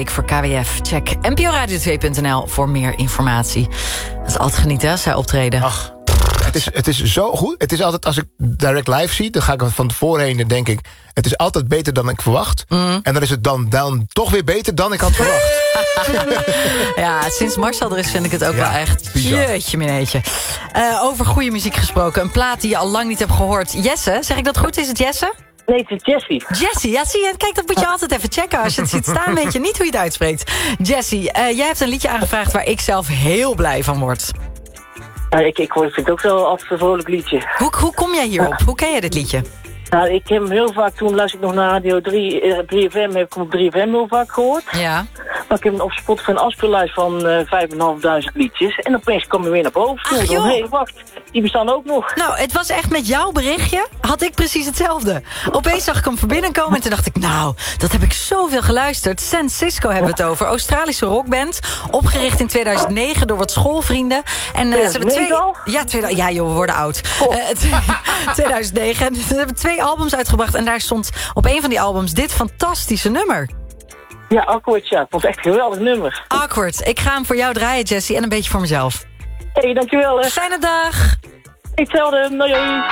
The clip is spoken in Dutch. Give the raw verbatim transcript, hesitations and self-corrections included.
week voor K W F. Check n p o radio twee punt n l voor meer informatie. Dat is altijd genieten als zij optreden. Ach. Het is, het is zo goed. Het is altijd, als ik direct live zie, dan ga ik er van tevoren heen en denk ik, het is altijd beter dan ik verwacht. Mm. En dan is het dan, dan toch weer beter dan ik had verwacht. Ja, sinds Marcel er is vind ik het ook ja, wel echt jeetje mineetje. Uh, over goede muziek gesproken. Een plaat die je al lang niet hebt gehoord. Jesse, zeg ik dat goed? Is het Jesse? Nee, het is Jessie. Jessie, ja zie je, kijk, dat moet je altijd even checken. Als je het ziet staan, weet je niet hoe je het uitspreekt. Jessie, uh, jij hebt een liedje aangevraagd waar ik zelf heel blij van word. Ja, ik, ik vind het ook wel altijd een vrolijk liedje. Hoe, hoe kom jij hierop? Hoe ken jij dit liedje? Nou, ik heb hem heel vaak, toen luisterde ik nog naar Radio drie, drie F M, heb ik hem op drie F M heel vaak gehoord. Ja. Maar ik heb hem op Spotify een afspeellijst van uh, vijfduizend liedjes. En opeens kwam hij weer naar boven. Ach, joh. Hé, hey, wacht, die bestaan ook nog. Nou, het was echt met jouw berichtje, had ik precies hetzelfde. Opeens zag ik hem voorbij komen en toen dacht ik, nou, dat heb ik zoveel geluisterd. San Cisco hebben we het over. Australische rockband, opgericht in tweeduizend negen door wat schoolvrienden. En uh, ze hebben twee... Ja, twee... ja, joh, we worden oud. Oh. Uh, tweeduizend negen. En ze hebben twee albums uitgebracht en daar stond op een van die albums dit fantastische nummer. Ja, Awkward, ja. Ik vond het echt een geweldig nummer. Awkward. Ik ga hem voor jou draaien, Jessie, en een beetje voor mezelf. Hé, hey, dankjewel. Hè. Fijne dag. Hetzelfde. Doei.